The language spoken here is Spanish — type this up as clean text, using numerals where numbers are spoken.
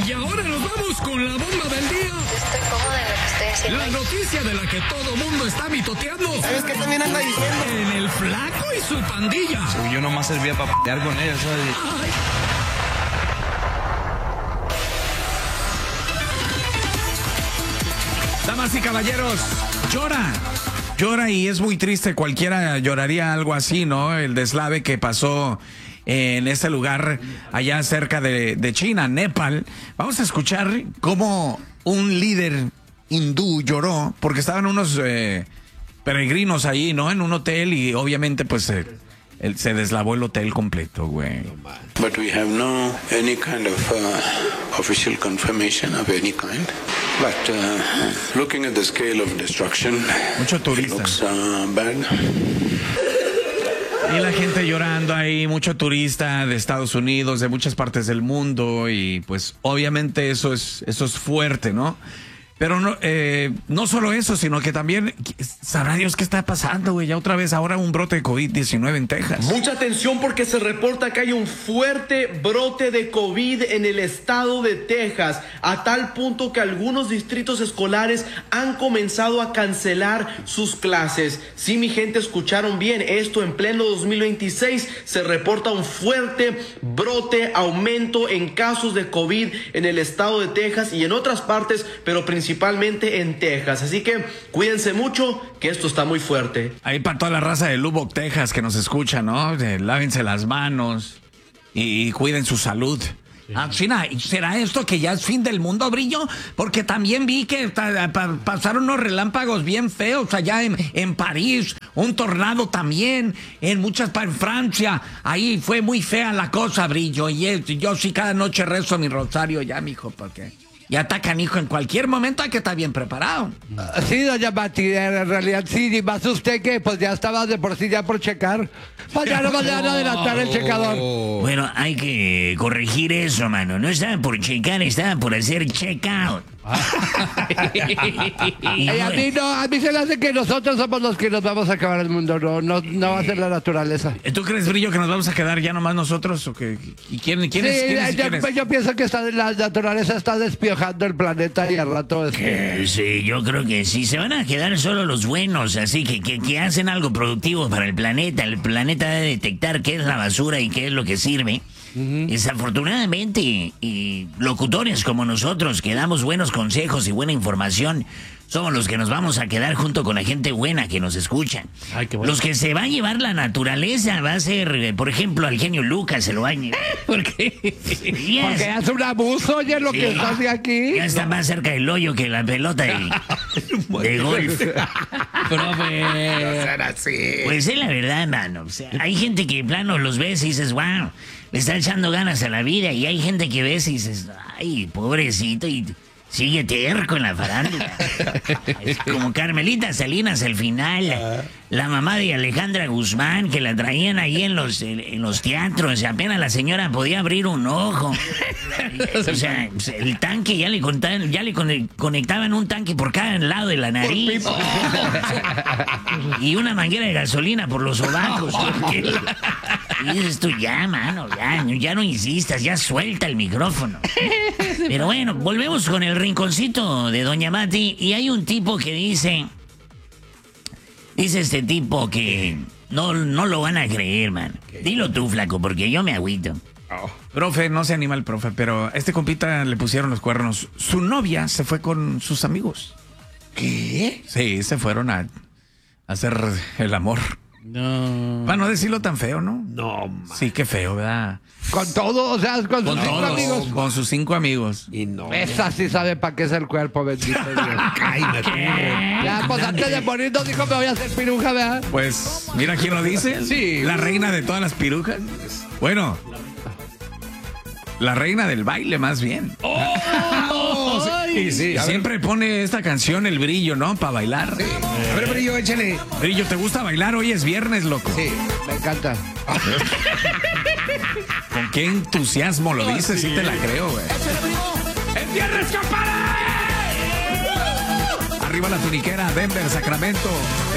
Y ahora nos vamos con la bomba del día. Estoy cómoda en lo que estoy haciendo. La noticia de la que todo mundo está mitoteando. ¿Sabes qué también anda diciendo? En el flaco y su pandilla. Yo nomás servía para pelear con ellos, ¿sabes? Ay. Damas y caballeros, llora y es muy triste, cualquiera lloraría algo así, ¿no? El deslave que pasó en este lugar allá cerca de China, Nepal. Vamos a escuchar cómo un líder hindú lloró porque estaban unos peregrinos ahí, ¿no? En un hotel y obviamente pues se deslavó el hotel completo, güey. But we have no any kind of official confirmation of any kind. But looking at the scale of destruction, Mucho turista. it looks bad. Y la gente llorando ahí, mucho turista de Estados Unidos, de muchas partes del mundo y pues obviamente eso es fuerte, ¿no? Pero no solo eso, sino que también, sabrá Dios qué está pasando, güey. Ya otra vez ahora un brote de COVID-19 en Texas. Mucha atención porque se reporta que hay un fuerte brote de COVID en el estado de Texas, a tal punto que algunos distritos escolares han comenzado a cancelar sus clases. Sí, mi gente, escucharon bien, esto en pleno 2026 se reporta un fuerte brote, aumento en casos de COVID en el estado de Texas y en otras partes, pero principalmente en Texas. Así que cuídense mucho, que esto está muy fuerte. Ahí para toda la raza de Lubbock, Texas, que nos escucha, ¿no? Lávense las manos y cuiden su salud. China, ¿será esto que ya es fin del mundo, Brillo? Porque también vi que pasaron unos relámpagos bien feos allá en París, un tornado también, en Francia. Ahí fue muy fea la cosa, Brillo. Y yo sí cada noche rezo mi rosario ya, mijo, porque ya está canijo en cualquier momento, hay que estar bien preparado. Sí, doña Mati, en realidad sí, y más usted que pues ya estaba de por sí ya por checar. Pues ya no van a adelantar el checador. Bueno, hay que corregir eso, mano. No estaba por checar, estaba por hacer check-out. Y a mí se le hace que nosotros somos los que nos vamos a acabar el mundo, no va a ser la naturaleza. ¿Tú crees, Brillo, que nos vamos a quedar ya nomás nosotros? ¿O qué? ¿Y quién es? Yo pienso que la naturaleza está despiojando el planeta y al rato... Sí, yo creo que sí. Se van a quedar solo los buenos, así que hacen algo productivo para el planeta. El planeta debe detectar qué es la basura y qué es lo que sirve. Desafortunadamente, y locutores como nosotros que damos buenos consejos y buena información, somos los que nos vamos a quedar junto con la gente buena que nos escucha. Ay, qué bueno. Los que se va a llevar la naturaleza va a ser, por ejemplo, al genio Lucas se lo va a llevar. ¿Por qué? Porque hace un abuso, oye, lo que está haciendo aquí. Ya está más cerca del hoyo que la pelota de golf. Profe. Pues es la verdad, mano. O sea, hay gente que en plano los ves y dices, wow, le está echando ganas a la vida. Y hay gente que ves y dices, ay, pobrecito, y sigue terco en la farándula. Es como Carmelita Salinas al final, la mamá de Alejandra Guzmán, que la traían ahí en los teatros, y apenas la señora podía abrir un ojo. O sea, el tanque ya le conectaban un tanque por cada lado de la nariz. Y una manguera de gasolina por los sobacos. Y dices tú, ya, mano, ya no insistas, ya suelta el micrófono. Pero bueno, volvemos con el rinconcito de Doña Mati. Y hay un tipo que dice este tipo que no lo van a creer, man. Dilo tú, flaco, porque yo me agüito. Profe, no se anima el profe, pero a este compita le pusieron los cuernos. Su novia se fue con sus amigos. ¿Qué? Sí, se fueron a hacer el amor. No. Para no decirlo tan feo, ¿no? No, man. Sí, qué feo, ¿verdad? Con todo, o sea, con sus 5 amigos. Con sus 5 amigos. Y no. Esa sí sabe para qué es el cuerpo, bendito Dios. Ya, pues antes de morir no dijo me voy a hacer piruja, ¿verdad? Pues, mira quién lo dice. Sí. La reina de todas las pirujas. Bueno, la reina del baile, más bien. Sí, Siempre pone esta canción El Brillo, ¿no? Para bailar. Sí. A ver, Brillo, échale. Brillo, ¿te gusta bailar? Hoy es viernes, loco. Sí. Me encanta. Con qué entusiasmo lo dices, sí te la creo, güey. ¡Es viernes, compadre! Arriba la tuniquera, Denver, Sacramento.